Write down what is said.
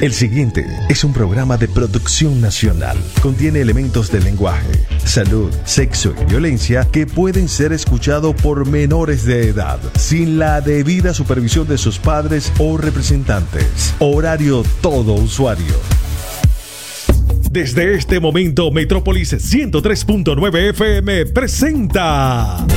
El siguiente es un programa de producción nacional. Contiene elementos de lenguaje, salud, sexo y violencia que pueden ser escuchados por menores de edad, sin la debida supervisión de sus padres o representantes. Horario todo usuario. Desde este momento, Metrópolis 103.9 FM presenta